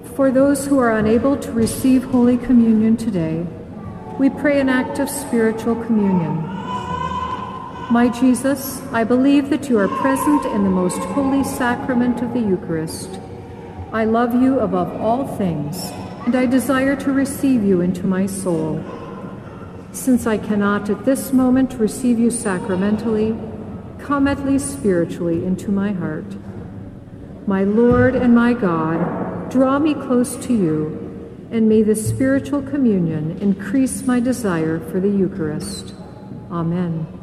For those who are unable to receive Holy Communion today, we pray an act of spiritual communion. My Jesus, I believe that you are present in the most holy sacrament of the Eucharist. I love you above all things, and I desire to receive you into my soul. Since I cannot at this moment receive you sacramentally, come at least spiritually into my heart. My Lord and my God, draw me close to you, and may the spiritual communion increase my desire for the Eucharist. Amen.